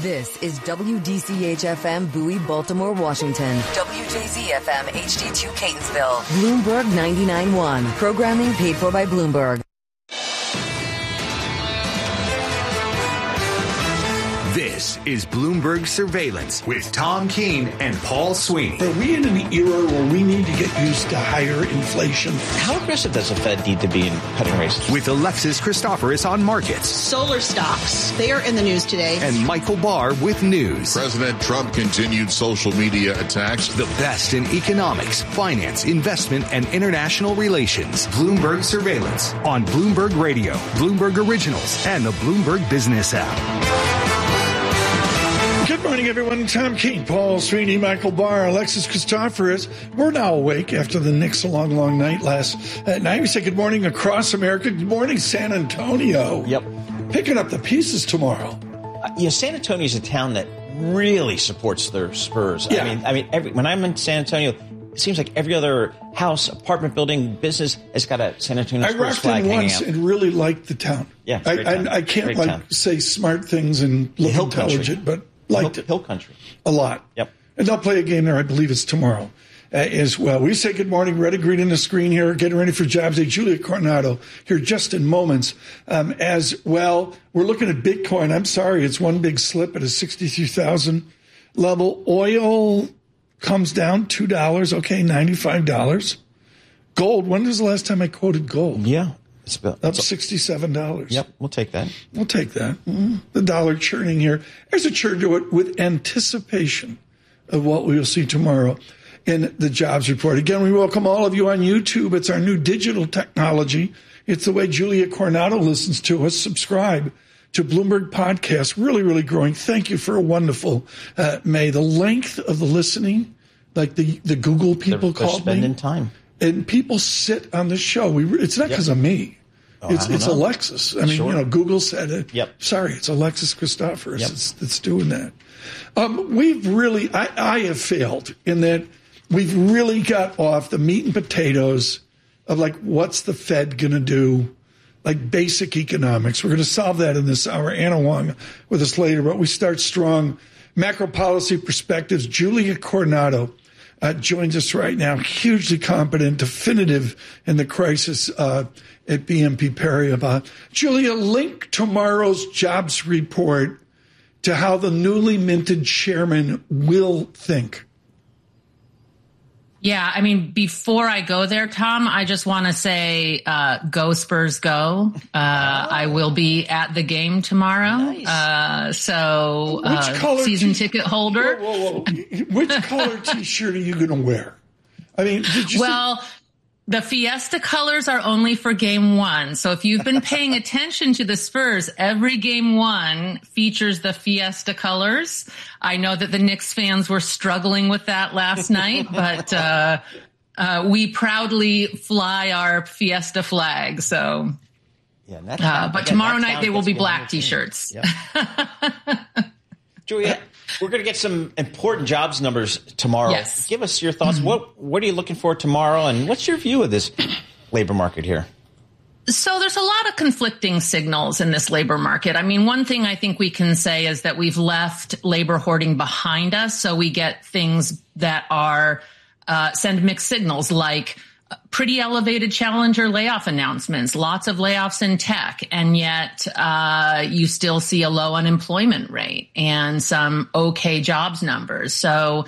This is WDCH-FM Bowie, Baltimore, Washington. WJZ-FM HD2 Catonsville. Bloomberg 99.1. Programming paid for by Bloomberg. This is Bloomberg Surveillance with Tom Keene and Paul Sweeney. Are we in an era where we need to get used to higher inflation? How aggressive does the Fed need to be in cutting rates? With Alexis Christoforous on markets. Solar stocks, they are in the news today. And Michael Barr with news. President Trump continued social media attacks. The best in economics, finance, investment, and international relations. Bloomberg Surveillance on Bloomberg Radio, Bloomberg Originals, and the Bloomberg Business app. Good morning, everyone. Tom Keene, Paul Sweeney, Michael Barr, Alexis Christoforous. We're now awake after the Knicks' long night last night. We say good morning across America. Good morning, San Antonio. Yep. Picking up the pieces tomorrow. San Antonio is a town that really supports their Spurs. Yeah. I mean, when I'm in San Antonio, it seems like every other house, apartment building, business has got a San Antonio Spurs flag hanging out. I rocked in once and really liked the town. Yeah, I can't say smart things and look intelligent, but liked it. Hill country. A lot. Yep. And they'll play a game there, I believe it's tomorrow as well. We say good morning. Red and green in the screen here. Getting ready for Jobs Day. Julia Coronado here just in moments. As well, we're looking at Bitcoin. I'm sorry, it's one big slip at a 63,000 level. Oil comes down $2. Okay, $95. Gold. When was the last time I quoted gold? Yeah. Up $67. Yep, we'll take that. We'll take that. The dollar churning here. There's a churn to it with anticipation of what we will see tomorrow in the jobs report. Again, we welcome all of you on YouTube. It's our new digital technology. It's the way Julia Coronado listens to us. Subscribe to Bloomberg Podcast. Really, really growing. Thank you for a wonderful May. The length of the listening, like the Google people they're called spending me. Time. And people sit on the show. It's not because of me. It's Alexis. I mean, sure. Google said it. Yep. Sorry, it's Alexis Christoforous. Yep. It's doing that. We've really, I have failed in that we've really got off the meat and potatoes of like, what's the Fed going to do? Like basic economics. We're going to solve that in this hour. Anna Wong with us later, but we start strong. Macro policy perspectives. Julia Coronado joins us right now, hugely competent, definitive in the crisis at BNP Paribas. Julia, link tomorrow's jobs report to how the newly minted chairman will think. Yeah, I mean, before I go there, Tom, I just want to say, go Spurs, go. I will be at the game tomorrow. Nice. Season ticket holder. Whoa. Which color T-shirt are you going to wear? I mean, the Fiesta colors are only for game one. So if you've been paying attention to the Spurs, every game one features the Fiesta colors. I know that the Knicks fans were struggling with that last night, but we proudly fly our Fiesta flag. So, but tomorrow night they will be black T-shirts. Yep. Julia, we're going to get some important jobs numbers tomorrow. Yes. Give us your thoughts. What are you looking for tomorrow, and what's your view of this labor market here? So there's a lot of conflicting signals in this labor market. I mean, one thing I think we can say is that we've left labor hoarding behind us. So we get things that are send mixed signals, like pretty elevated challenger layoff announcements, lots of layoffs in tech, and yet you still see a low unemployment rate and some okay jobs numbers. So,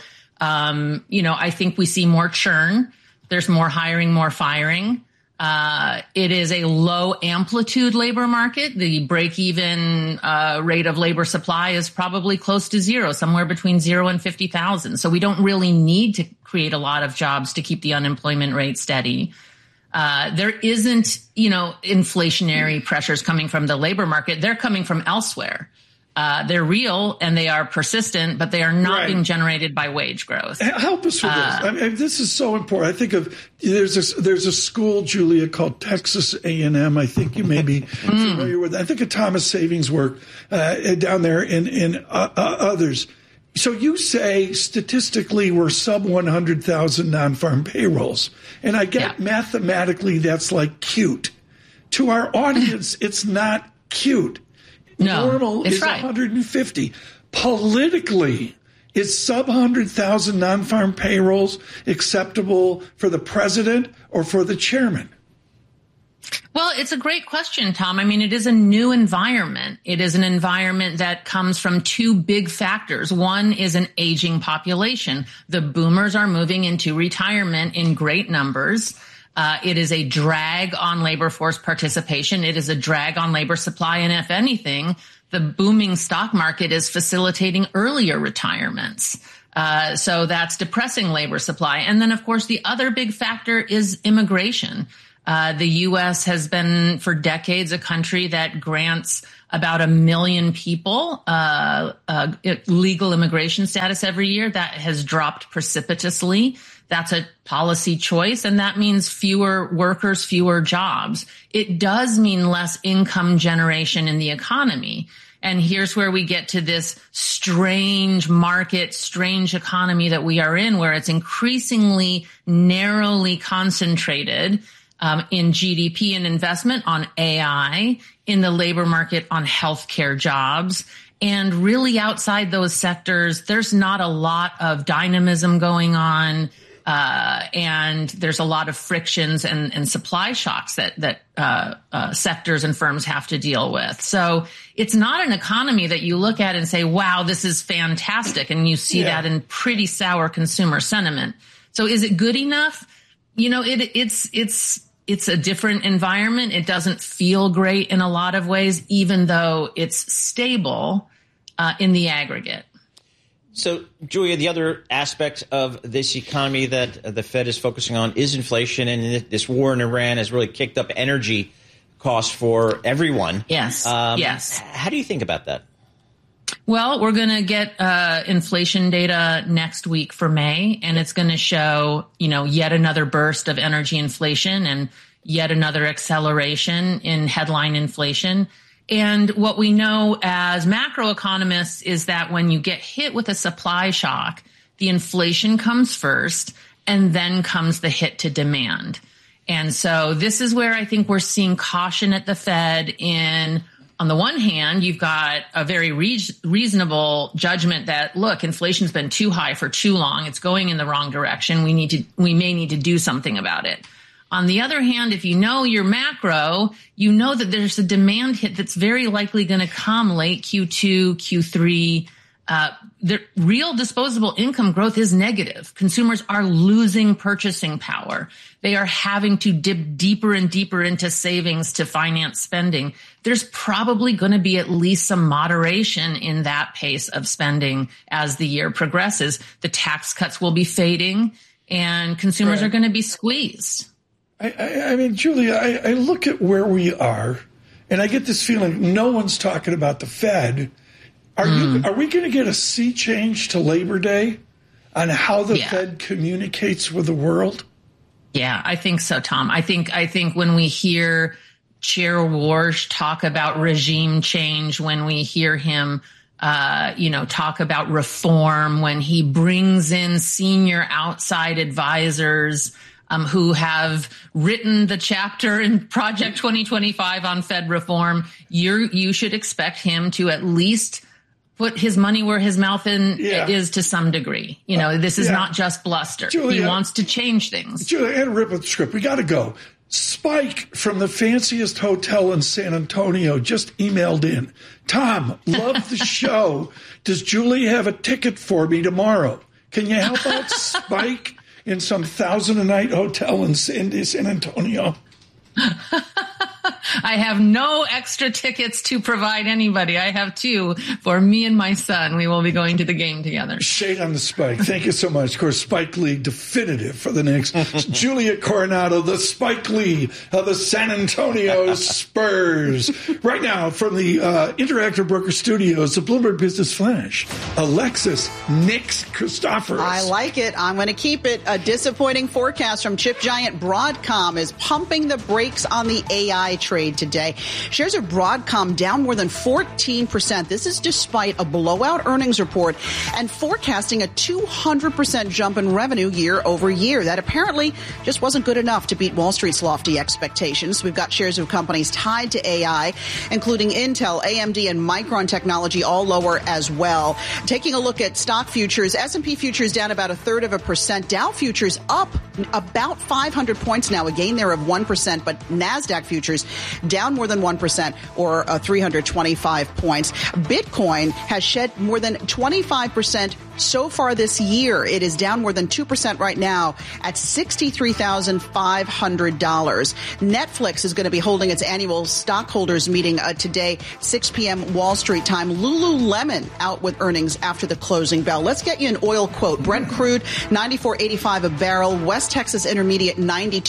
I think we see more churn. There's more hiring, more firing. It is a low amplitude labor market. The break-even rate of labor supply is probably close to zero, somewhere between 0 and 50,000. So we don't really need to create a lot of jobs to keep the unemployment rate steady. There isn't, inflationary pressures coming from the labor market. They're coming from elsewhere. They're real and they are persistent, but they are not being generated by wage growth. Help us with this. I mean, this is so important. I think there's a school, Julia, called Texas A&M. I think you may be familiar with it. I think of Thomas Savings work down there and others. So you say statistically we're sub 100,000 non-farm payrolls. And I get mathematically that's like cute. To our audience, it's not cute. No, Normal is right. 150. Politically, is sub 100,000 non-farm payrolls acceptable for the president or for the chairman? Well, it's a great question, Tom. I mean, it is a new environment. It is an environment that comes from two big factors. One is an aging population. The boomers are moving into retirement in great numbers. It is a drag on labor force participation. It is a drag on labor supply. And if anything, the booming stock market is facilitating earlier retirements. So that's depressing labor supply. And then, of course, the other big factor is immigration. The U.S. has been for decades a country that grants about 1 million people legal immigration status every year. That has dropped precipitously. That's a policy choice, and that means fewer workers, fewer jobs. It does mean less income generation in the economy. And here's where we get to this strange market, strange economy that we are in, where it's increasingly narrowly concentrated in GDP and investment on AI, in the labor market on healthcare jobs. And really outside those sectors, there's not a lot of dynamism going on. And there's a lot of frictions and supply shocks that sectors and firms have to deal with. So it's not an economy that you look at and say, wow, this is fantastic. And you see that in pretty sour consumer sentiment. So is it good enough? You know, it's a different environment. It doesn't feel great in a lot of ways, even though it's stable in the aggregate. So, Julia, the other aspect of this economy that the Fed is focusing on is inflation, and this war in Iran has really kicked up energy costs for everyone. Yes, yes. How do you think about that? Well, we're going to get inflation data next week for May, and it's going to show, yet another burst of energy inflation and yet another acceleration in headline inflation. And what we know as macroeconomists is that when you get hit with a supply shock, the inflation comes first and then comes the hit to demand. And so this is where I think we're seeing caution at the Fed in, on the one hand, you've got a very reasonable judgment that, look, inflation's been too high for too long. It's going in the wrong direction. We may need to do something about it. On the other hand, if you know your macro, you know that there's a demand hit that's very likely going to come late Q2, Q3. The real disposable income growth is negative. Consumers are losing purchasing power. They are having to dip deeper and deeper into savings to finance spending. There's probably going to be at least some moderation in that pace of spending as the year progresses. The tax cuts will be fading and consumers are going to be squeezed. I mean, Julia, I look at where we are, and I get this feeling no one's talking about the Fed. Are we going to get a sea change to Labor Day on how the Fed communicates with the world? Yeah, I think so, Tom. I think when we hear Chair Warsh talk about regime change, when we hear him talk about reform, when he brings in senior outside advisors who have written the chapter in Project 2025 on Fed reform, you should expect him to at least put his money where his mouth is to some degree. This is not just bluster. Julia, he wants to change things. Julia, and rip up the script. We got to go. Spike from the fanciest hotel in San Antonio just emailed in. Tom, love the show. Does Julie have a ticket for me tomorrow? Can you help out Spike in some 1,000-a-night hotel in San Antonio? I have no extra tickets to provide anybody. I have 2 for me and my son. We will be going to the game together. Shade on the Spike. Thank you so much. Of course, Spike Lee definitive for the Knicks. Julia Coronado, the Spike Lee of the San Antonio Spurs. Right now, from the Interactive Broker Studios, the Bloomberg Business Flash, Alexis Nix Christoforous. I like it. I'm going to keep it. A disappointing forecast from chip giant Broadcom is pumping the brakes on the AI trade today. Shares of Broadcom down more than 14%. This is despite a blowout earnings report and forecasting a 200% jump in revenue year over year. That apparently just wasn't good enough to beat Wall Street's lofty expectations. We've got shares of companies tied to AI, including Intel, AMD, and Micron Technology, all lower as well. Taking a look at stock futures, S&P futures down about 0.33%. Dow futures up about 500 points now, a gain there of 1%, but NASDAQ futures down more than 1% or 325 points. Bitcoin has shed more than 25% so far this year. It is down more than 2% right now at $63,500. Netflix is going to be holding its annual stockholders meeting today, 6 p.m. Wall Street time. Lululemon out with earnings after the closing bell. Let's get you an oil quote. Brent crude, $94.85 a barrel. West Texas Intermediate,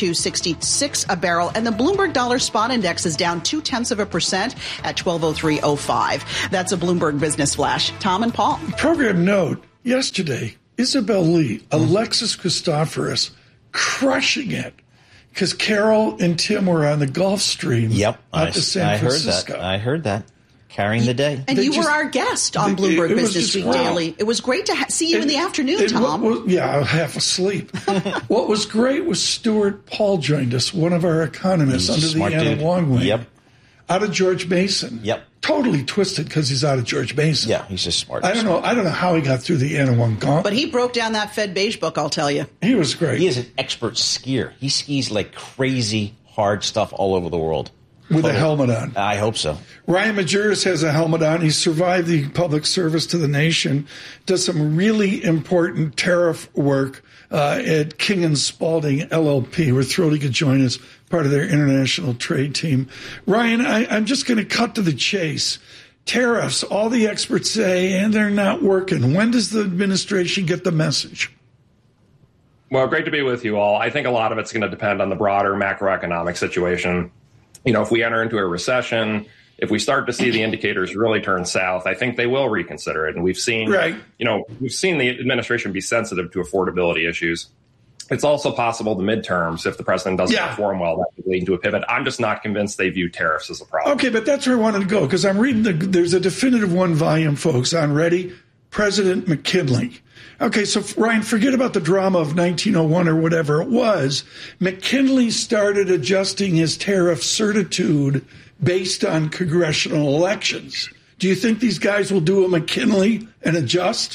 $92.66 a barrel. And the Bloomberg Dollar Spot Index is down 0.2% at 1203.05. That's a Bloomberg Business Flash. Tom and Paul. Program note. Yesterday, Isabel Lee, Alexis Christoforous, crushing it because Carol and Tim were on the Gulf Stream. Yep, out to San Francisco. I heard that. Carrying the day. And you were our guest on Bloomberg Business Week Daily. It was great to see you in the afternoon, Tom. I was half asleep. What was great was Stuart Paul joined us, one of our economists under the Anna Wong wing. Yep. Out of George Mason. Yep. Totally twisted because he's out of George Mason. Yeah, he's just smart. I don't know how he got through the Anna Wong gauntlet. But he broke down that Fed beige book, I'll tell you. He was great. He is an expert skier. He skis like crazy hard stuff all over the world. With a helmet on. I hope so. Ryan Majerus has a helmet on. He survived the public service to the nation, does some really important tariff work at King & Spalding LLP. We're thrilled he could join us, part of their international trade team. Ryan, I'm just going to cut to the chase. Tariffs, all the experts say, and they're not working. When does the administration get the message? Well, great to be with you all. I think a lot of it's going to depend on the broader macroeconomic situation. You know, if we enter into a recession, if we start to see the indicators really turn south, I think they will reconsider it. And we've seen, we've seen the administration be sensitive to affordability issues. It's also possible the midterms, if the president doesn't perform well, that could lead to a pivot. I'm just not convinced they view tariffs as a problem. Okay, but that's where I wanted to go, because I'm reading there's a definitive one volume, folks, on Ready, President McKinley. Okay, so Ryan, forget about the drama of 1901 or whatever it was. McKinley started adjusting his tariff certitude based on congressional elections. Do you think these guys will do a McKinley and adjust?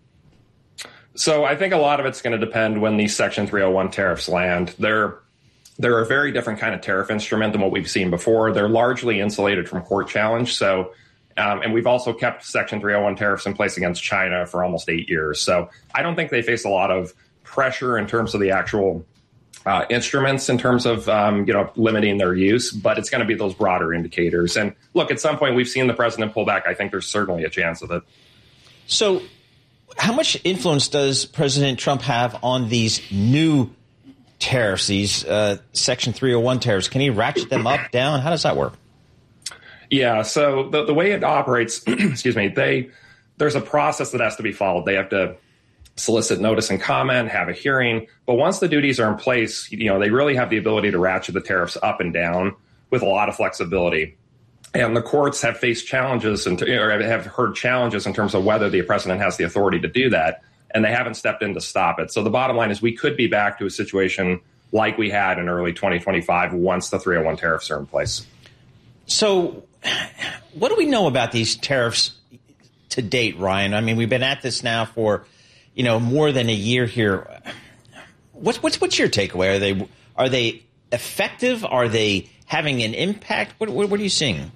So I think a lot of it's going to depend when these Section 301 tariffs land. They're a very different kind of tariff instrument than what we've seen before. They're largely insulated from court challenge. So, and we've also kept Section 301 tariffs in place against China for almost 8 years. So I don't think they face a lot of pressure in terms of the actual instruments in terms of, limiting their use. But it's going to be those broader indicators. And look, at some point we've seen the president pull back. I think there's certainly a chance of it. So how much influence does President Trump have on these new tariffs, these Section 301 tariffs? Can he ratchet them up, down? How does that work? Yeah, so the way it operates, there's a process that has to be followed. They have to solicit notice and comment, have a hearing. But once the duties are in place, they really have the ability to ratchet the tariffs up and down with a lot of flexibility. And the courts have faced challenges or have heard challenges in terms of whether the president has the authority to do that, and they haven't stepped in to stop it. So the bottom line is we could be back to a situation like we had in early 2025 once the 301 tariffs are in place. So what do we know about these tariffs to date, Ryan? I mean, we've been at this now for, more than a year here. What's your takeaway? Are they effective? Are they having an impact? What are you seeing?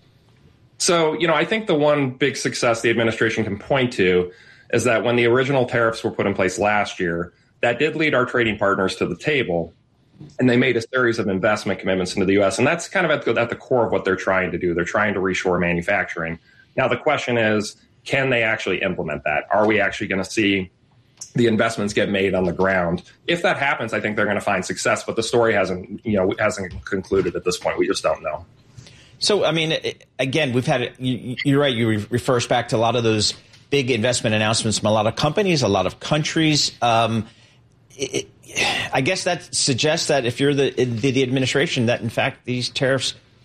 So, I think the one big success the administration can point to is that when the original tariffs were put in place last year, that did lead our trading partners to the table, and they made a series of investment commitments into the U.S., and that's kind of at the core of what they're trying to do. They're trying to reshore manufacturing. Now, the question is, can they actually implement that? Are we actually going to see the investments get made on the ground? If that happens, I think they're going to find success, but the story hasn't concluded at this point. We just don't know. So, I mean, again, we've had you're right. You refer us back to a lot of those big investment announcements from a lot of companies, a lot of countries. I guess that suggests that if you're the administration, that in fact these tariffs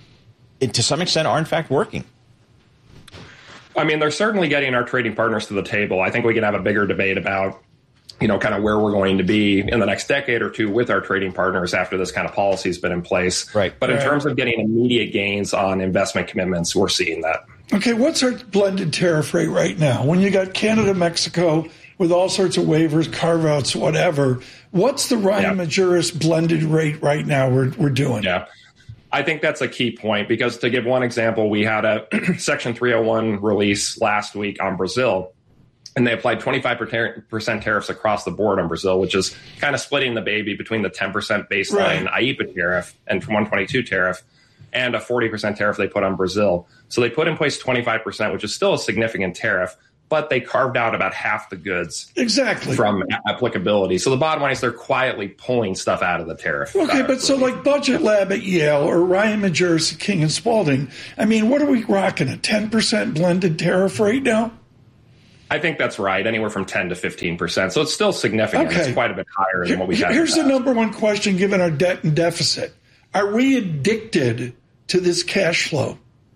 to some extent, are in fact working. I mean, they're certainly getting our trading partners to the table. I think we can have a bigger debate about, kind of where we're going to be in the next decade or two with our trading partners after this kind of policy has been in place. Right. But in terms of getting immediate gains on investment commitments, we're seeing that. Okay, what's our blended tariff rate right now? When you got Canada, Mexico with all sorts of waivers, carve-outs, whatever, what's the Ryan Majerus blended rate right now we're doing? Yeah. I think that's a key point because to give one example, we had a Section 301 release last week on Brazil, and they applied 25% tariffs across the board on Brazil, which is kind of splitting the baby between the 10% baseline IEEPA tariff and 122 tariff and a 40% tariff they put on Brazil. So they put in place 25%, which is still a significant tariff, but they carved out about half the goods from applicability. So the bottom line is they're quietly pulling stuff out of the tariff. Okay, but so like Budget Lab at Yale or Ryan Majerus at King and Spalding, I mean, what are we rocking, a 10% blended tariff rate now? I think that's right, anywhere from 10 to 15%. So it's still significant. Okay. It's quite a bit higher than what we had. Here's the number one question, given our debt and deficit. Are we addicted to this cash flow?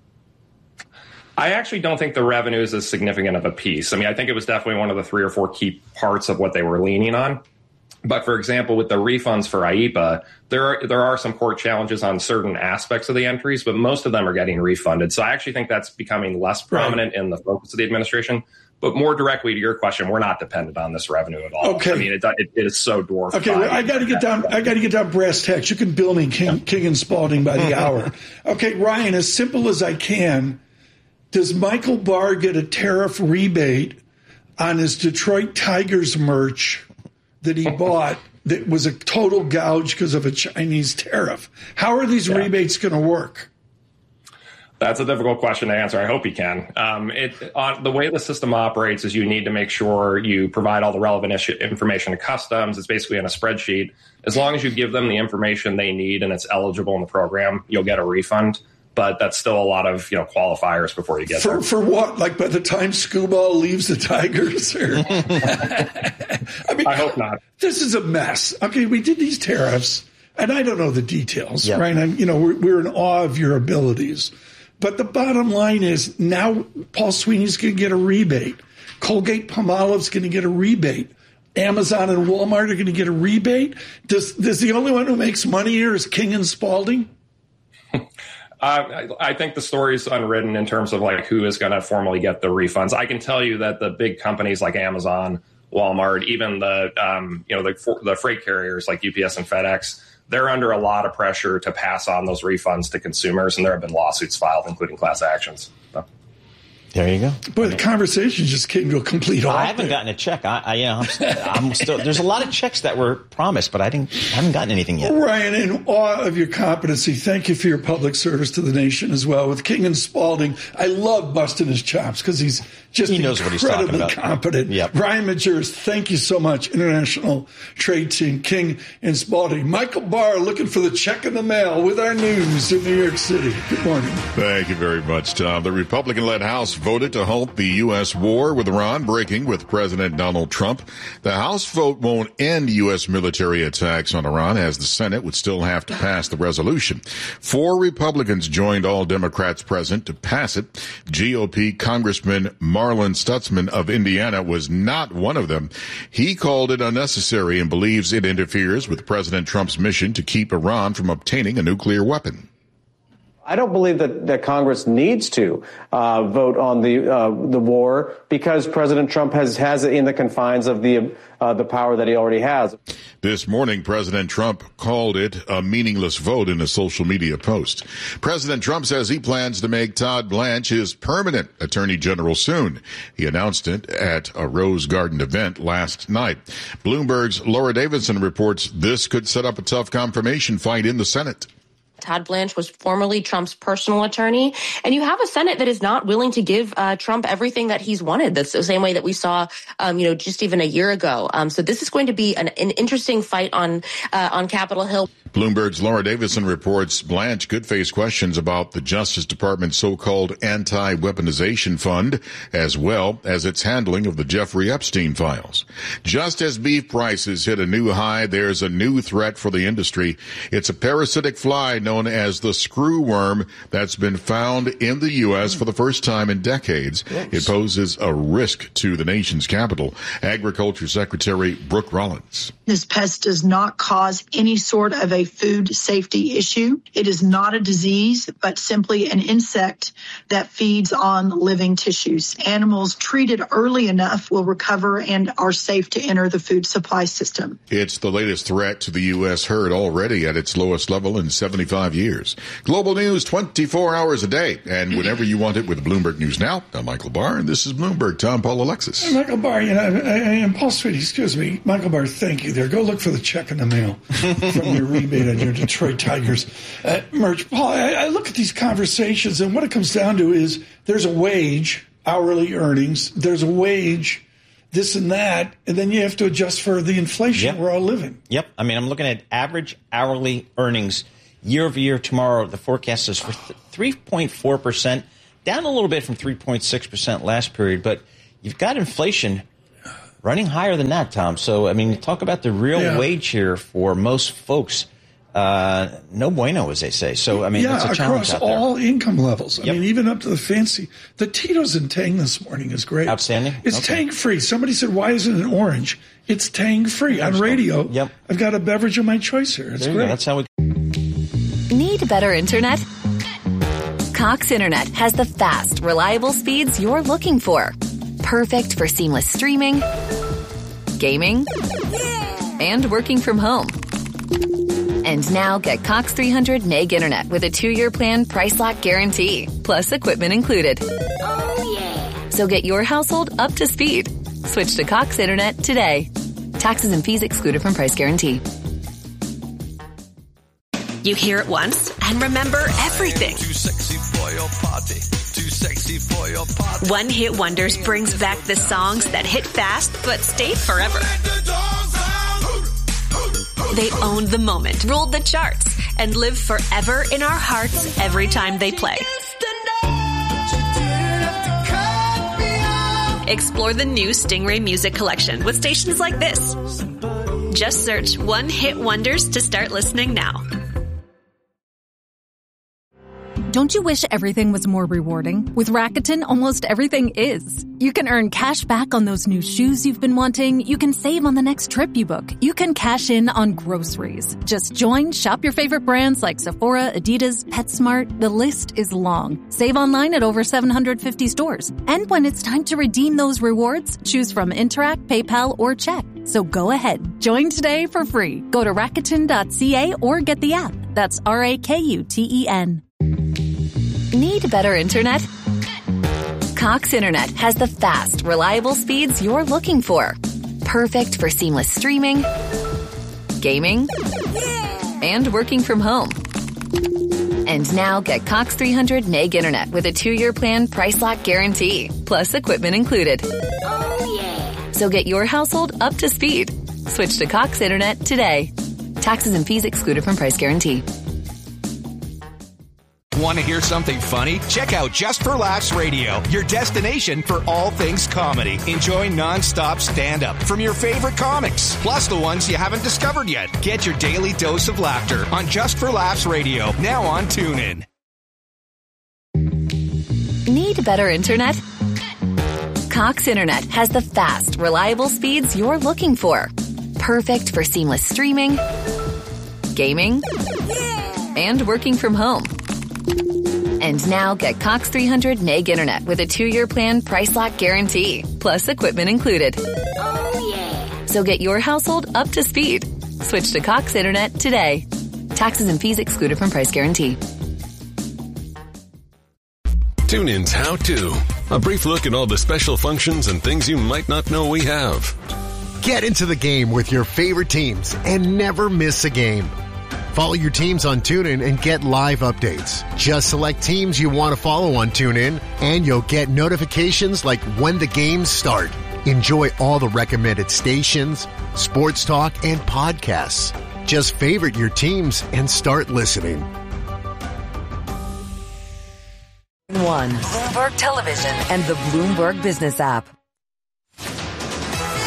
I actually don't think the revenue is as significant of a piece. I mean, I think it was definitely one of the 3 or 4 key parts of what they were leaning on. But for example, with the refunds for IEEPA, there are some court challenges on certain aspects of the entries, but most of them are getting refunded. So I actually think that's becoming less prominent in the focus of the administration. But more directly to your question, we're not dependent on this revenue at all. Okay. I mean, it is so dwarfed. Okay, well, I got to get down brass tacks. You can bill me King and Spalding by the hour. Okay, Ryan, as simple as I can, does Michael Barr get a tariff rebate on his Detroit Tigers merch that he bought that was a total gouge because of a Chinese tariff? How are these rebates going to work? That's a difficult question to answer. I hope you can. The way the system operates is you need to make sure you provide all the relevant information to customs. It's basically in a spreadsheet. As long as you give them the information they need and it's eligible in the program, you'll get a refund. But that's still a lot of qualifiers before you get there. For what? Like by the time Skubal leaves the Tigers? Or... I mean, I hope not. This is a mess. Okay, we did these tariffs, and I don't know the details, right? We're in awe of your abilities. But the bottom line is now Paul Sweeney's going to get a rebate. Colgate-Palmolive's going to get a rebate. Amazon and Walmart are going to get a rebate. Does the only one who makes money here is King and Spalding? I think the story is unwritten in terms of like who is going to formally get the refunds. I can tell you that the big companies like Amazon, Walmart, even the freight carriers like UPS and FedEx, they're under a lot of pressure to pass on those refunds to consumers, and there have been lawsuits filed, including class actions. So. There you go. But the conversation just came to a complete halt. I haven't gotten a check. I'm still. There's a lot of checks that were promised, but I haven't gotten anything yet. Ryan, in awe of your competency, thank you for your public service to the nation as well. With King and Spalding, I love busting his chops because he knows what he's talking about. Competent. Yep. Ryan Majerus, thank you so much. International Trade Team, King and Spalding. Michael Barr looking for the check in the mail with our news in New York City. Good morning. Thank you very much, Tom. The Republican-led House voted to halt the U.S. war with Iran breaking with President Donald Trump. The House vote won't end U.S. military attacks on Iran, as the Senate would still have to pass the resolution. 4 Republicans joined all Democrats present to pass it. GOP Congressman Marlin Stutzman of Indiana was not one of them. He called it unnecessary and believes it interferes with President Trump's mission to keep Iran from obtaining a nuclear weapon. I don't believe that Congress needs to vote on the war because President Trump has it in the confines of the power that he already has. This morning, President Trump called it a meaningless vote in a social media post. President Trump says he plans to make Todd Blanche his permanent attorney general soon. He announced it at a Rose Garden event last night. Bloomberg's Laura Davidson reports this could set up a tough confirmation fight in the Senate. Todd Blanche was formerly Trump's personal attorney, and you have a Senate that is not willing to give Trump everything that he's wanted. That's the same way that we saw, just even a year ago. So this is going to be an interesting fight on Capitol Hill. Bloomberg's Laura Davison reports Blanche could face questions about the Justice Department's so-called anti-weaponization fund, as well as its handling of the Jeffrey Epstein files. Just as beef prices hit a new high, there's a new threat for the industry. It's a parasitic fly known known as the screwworm that's been found in the U.S. for the first time in decades. It poses a risk to the nation's capital. Agriculture Secretary Brooke Rollins. This pest does not cause any sort of a food safety issue. It is not a disease, but simply an insect that feeds on living tissues. Animals treated early enough will recover and are safe to enter the food supply system. It's the latest threat to the U.S. herd, already at its lowest level in 75 years. Global news 24 hours a day, and whenever you want it with Bloomberg News Now. I'm Michael Barr, and this is Bloomberg. Tom Paul Alexis. Hey, Michael Barr, and Paul Sweetie, excuse me. Michael Barr, thank you there. Go look for the check in the mail from your rebate on your Detroit Tigers merch. Paul, I look at these conversations, and what it comes down to is there's a wage, hourly earnings, there's a wage, this and that, and then you have to adjust for the inflation we're all living. Yep. I mean, I'm looking at average hourly earnings year over year tomorrow. The forecast is for 3.4%, down a little bit from 3.6% last period, but you've got inflation running higher than that, Tom. So, I mean, talk about the real wage here for most folks. No bueno, as they say. So, I mean, it's a challenge across out there. all income levels. I mean, even up to the fancy. The Tito's and Tang this morning is great. Outstanding. It's Tang-free. Somebody said, why isn't it orange? It's Tang-free. On radio, I've got a beverage of my choice here. It's great. That's how we... Need better internet? Cox Internet has the fast, reliable speeds you're looking for. Perfect for seamless streaming, gaming, and working from home. And now get Cox 300 meg internet with a 2-year plan price lock guarantee, plus equipment included. Oh, yeah. So get your household up to speed. Switch to Cox Internet today. Taxes and fees excluded from price guarantee. You hear it once and remember everything. Too sexy for your party. Too sexy for your party. One Hit Wonders brings back the songs that hit fast but stayed forever. They owned the moment, ruled the charts, and live forever in our hearts every time they play. Explore the new Stingray Music Collection with stations like this. Just search One Hit Wonders to start listening now. Don't you wish everything was more rewarding? With Rakuten, almost everything is. You can earn cash back on those new shoes you've been wanting. You can save on the next trip you book. You can cash in on groceries. Just join, shop your favorite brands like Sephora, Adidas, PetSmart. The list is long. Save online at over 750 stores. And when it's time to redeem those rewards, choose from Interac, PayPal, or check. So go ahead. Join today for free. Go to Rakuten.ca or get the app. That's Rakuten. Need better internet? Cox Internet has the fast, reliable speeds you're looking for. Perfect for seamless streaming, gaming, and working from home. And now get Cox 300 meg internet with a 2-year plan price lock guarantee, plus equipment included. Oh, yeah. So get your household up to speed. Switch to Cox Internet today. Taxes and fees excluded from price guarantee. Want to hear something funny? Check out Just for Laughs Radio, your destination for all things comedy. Enjoy non-stop stand-up from your favorite comics, plus the ones you haven't discovered yet. Get your daily dose of laughter on Just for Laughs Radio, now on TuneIn. Need better internet? Cox Internet has the fast, reliable speeds you're looking for. Perfect for seamless streaming, gaming, and working from home. And now get Cox 300 meg internet with a 2-year plan price lock guarantee, plus equipment included. Oh, yeah. So get your household up to speed. Switch to Cox Internet today. Taxes and fees excluded from price guarantee. TuneIn's How To. A brief look at all the special functions and things you might not know we have. Get into the game with your favorite teams and never miss a game. Follow your teams on TuneIn and get live updates. Just select teams you want to follow on TuneIn, and you'll get notifications like when the games start. Enjoy all the recommended stations, sports talk, and podcasts. Just favorite your teams and start listening. Bloomberg Television and the Bloomberg Business app.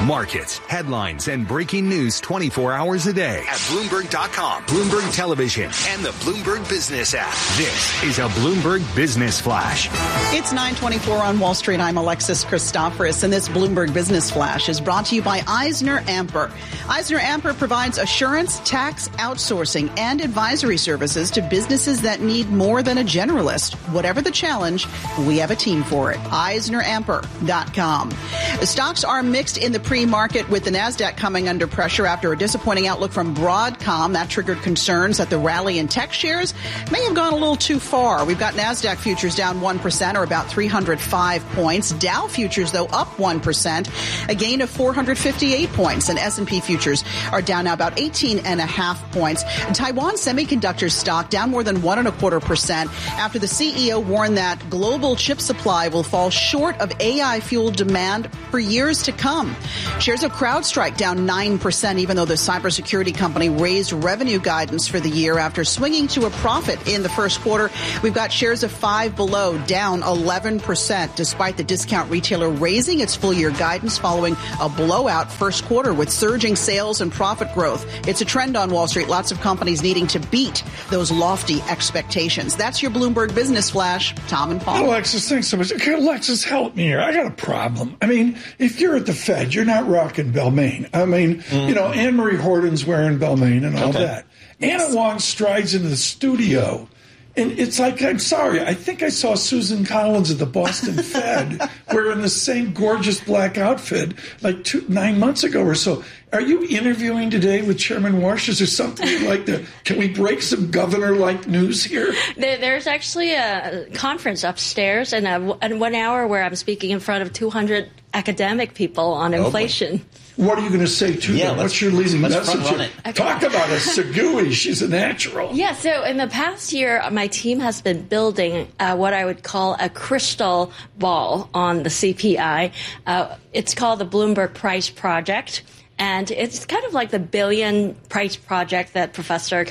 Markets, headlines, and breaking news 24 hours a day at Bloomberg.com, Bloomberg Television, and the Bloomberg Business app. This is a Bloomberg Business Flash. It's 9:24 on Wall Street. I'm Alexis Christoforous, and this Bloomberg Business Flash is brought to you by EisnerAmper. EisnerAmper provides assurance, tax, outsourcing, and advisory services to businesses that need more than a generalist. Whatever the challenge, we have a team for it. EisnerAmper.com. The stocks are mixed in the pre-market, with the NASDAQ coming under pressure after a disappointing outlook from Broadcom. That triggered concerns that the rally in tech shares may have gone a little too far. We've got NASDAQ futures down 1%, or about 305 points. Dow futures, though, up 1%, a gain of 458 points. And S&P futures are down now about 18.5 points. And Taiwan Semiconductor stock down more than 1.25% after the CEO warned that global chip supply will fall short of AI-fueled demand for years to come. Shares of CrowdStrike down 9%, even though the cybersecurity company raised revenue guidance for the year after swinging to a profit in the first quarter. We've got shares of Five Below down 11%, despite the discount retailer raising its full-year guidance following a blowout first quarter with surging sales and profit growth. It's a trend on Wall Street. Lots of companies needing to beat those lofty expectations. That's your Bloomberg Business Flash. Tom and Paul. Alexis, thanks so much. Okay, Alexis, help me here. I got a problem. I mean, if you're at the Fed, you're not rocking Balmain. I mean, you know, Anne-Marie Horton's wearing Balmain and all that. Yes. Anna Wong strides into the studio, and it's like, I'm sorry, I think I saw Susan Collins at the Boston Fed wearing the same gorgeous black outfit like 9 months ago or so. Are you interviewing today with Chairman Warsh? Is there something like that? Can we break some governor-like news here? There's actually a conference upstairs in 1 hour where I'm speaking in front of 200 academic people on inflation. What are you going to say to them? What's your leading message? Talk about a Segui. She's a natural. Yeah, so in the past year, my team has been building what I would call a crystal ball on the CPI. It's called the Bloomberg Price Project. And it's kind of like the billion price project that Professor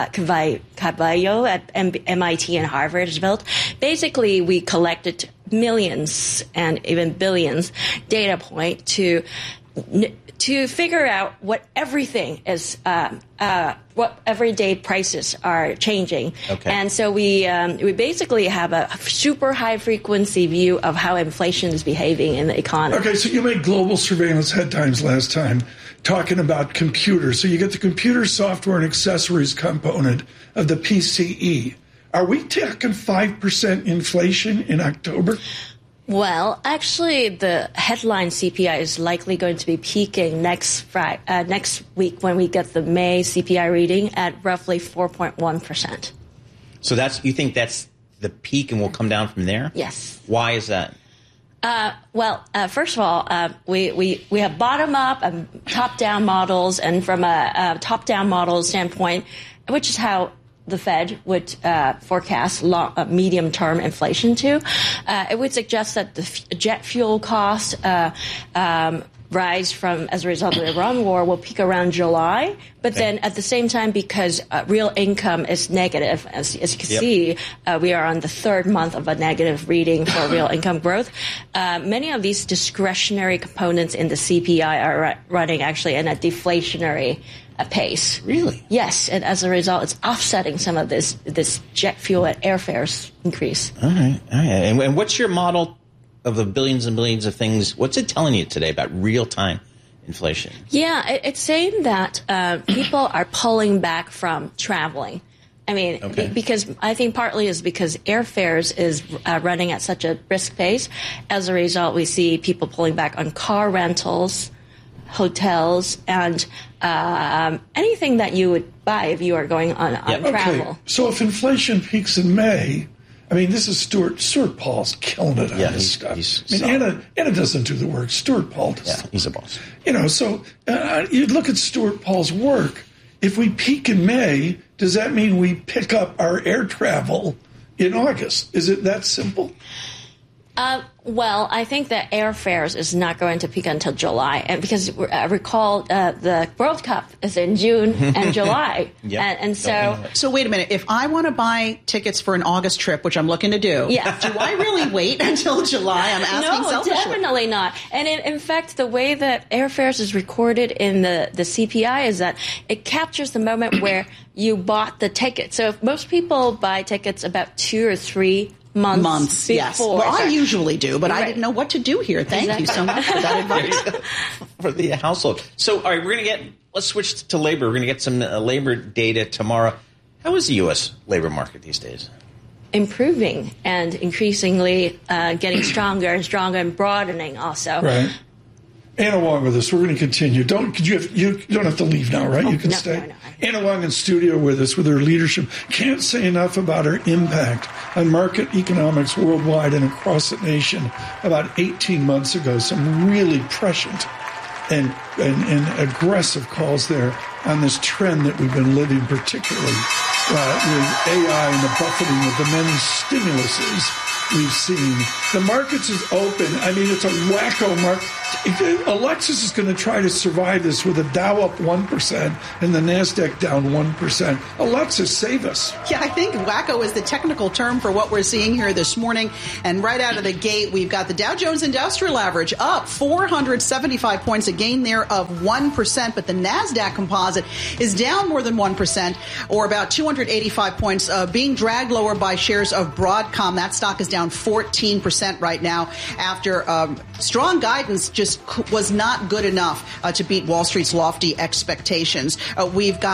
Cavallo at MIT and Harvard has built. Basically, we collected millions and even billions data point to figure out what everything is, what everyday prices are changing. Okay. And so we basically have a super high frequency view of how inflation is behaving in the economy. Okay, so you made global surveillance headlines last time talking about computers. So you get the computer software and accessories component of the PCE. Are we talking 5% inflation in October? Well, actually, the headline CPI is likely going to be peaking next week when we get the May CPI reading at roughly 4.1%. So you think that's the peak and will come down from there? Yes. Why is that? First of all, we have bottom-up and top-down models, and from a top-down model standpoint, which is how the Fed would forecast medium-term inflation to, it would suggest that the jet fuel costs rise from as a result of the Iran war will peak around July. But then at the same time, because real income is negative, as you can see, we are on the third month of a negative reading for real income growth. Many of these discretionary components in the CPI are running actually in a deflationary pace. Really? Yes, and as a result, it's offsetting some of this jet fuel and airfares increase. All right. And what's your model of the billions and billions of things? What's it telling you today about real-time inflation? Yeah, it's saying that people are pulling back from traveling. I mean, because I think partly is because airfares is running at such a brisk pace. As a result, we see people pulling back on car rentals, hotels, and anything that you would buy if you are going on travel. Okay. So if inflation peaks in May, I mean, this is Stuart Paul's killing it on this stuff. Anna doesn't do the work. Stuart Paul does. Yeah, he's a boss. You know, so you look at Stuart Paul's work. If we peak in May, does that mean we pick up our air travel in August? Is it that simple? Well, I think that airfares is not going to peak until July, and because I recall the World Cup is in June and July, and so wait a minute. If I want to buy tickets for an August trip, which I'm looking to do, do I really wait until July? I'm asking selfishly. No, definitely not. And in fact, the way that airfares is recorded in the CPI is that it captures the moment where you bought the ticket. So if most people buy tickets about 2 or 3 months before. Yes. Well, I usually do, but I didn't know what to do here. Thank you so much for that advice. For the household. So, all right, let's switch to labor. We're going to get some labor data tomorrow. How is the U.S. labor market these days? Improving and increasingly getting stronger and broadening also. Right. Anna Wong with us. We're going to continue. You don't have to leave now, right? You can stay. No. Anna Wong in studio with us with her leadership. Can't say enough about her impact on market economics worldwide and across the nation. About 18 months ago, some really prescient and aggressive calls there on this trend that we've been living, particularly with AI and the buffeting of the many stimuluses we've seen. The markets is open. I mean, it's a wacko market. Alexis is going to try to survive this with a Dow up 1% and the NASDAQ down 1%. Alexis, save us. Yeah, I think wacko is the technical term for what we're seeing here this morning. And right out of the gate, we've got the Dow Jones Industrial Average up 475 points, a gain there of 1%. But the NASDAQ composite is down more than 1%, or about 285 points, being dragged lower by shares of Broadcom. That stock is down 14% right now after strong guidance just was not good enough to beat Wall Street's lofty expectations. We've got